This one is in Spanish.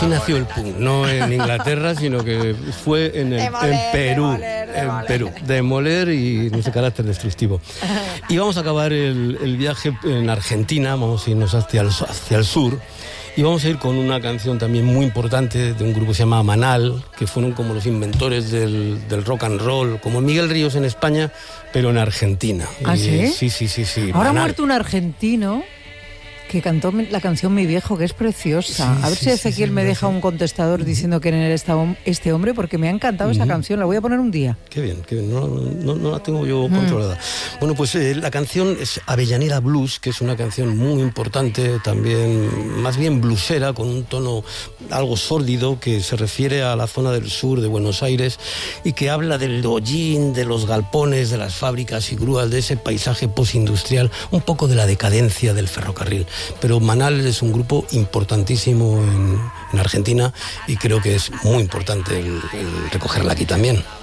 Así nació el punk, no en Inglaterra, sino que fue en Perú. Perú, demoler y ese carácter destructivo. Y vamos a acabar el viaje en Argentina, vamos a irnos hacia el sur. Y vamos a ir con una canción también muy importante de un grupo que se llama Manal, que fueron como los inventores del rock and roll, como Miguel Ríos en España, pero en Argentina. ¿Ah, sí? Sí. Ahora ha Manal. muerto un argentino que cantó la canción Mi Viejo, que es preciosa. A ver si Ezequiel me deja un contestador diciendo quién era este hombre, porque me ha encantado esa canción. La voy a poner un día. Qué bien. No la tengo yo controlada. Bueno, pues la canción es Avellaneda Blues, que es una canción muy importante, también más bien bluesera, con un tono algo sórdido, que se refiere a la zona del sur de Buenos Aires y que habla del hollín, de los galpones, de las fábricas y grúas, de ese paisaje postindustrial, un poco de la decadencia del ferrocarril. Pero Manal es un grupo importantísimo en Argentina y creo que es muy importante el recogerla aquí también.